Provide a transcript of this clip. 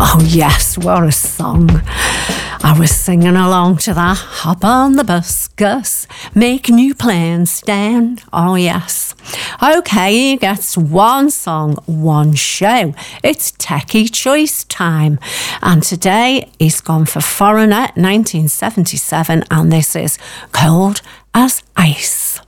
Oh yes, what a song. I was singing along to that. Hop on the bus, Gus. Make new plans, Dan. Oh yes. Okay, he gets one song, one show. It's Techie Choice time. And today he's gone for Foreigner 1977, and this is Cold as Ice.